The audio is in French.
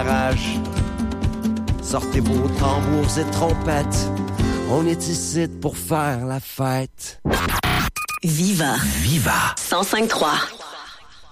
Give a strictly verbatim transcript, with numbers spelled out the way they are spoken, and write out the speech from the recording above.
garage. Sortez vos tambours et trompettes. On est ici pour faire la fête. Viva. Viva. cent cinq trois.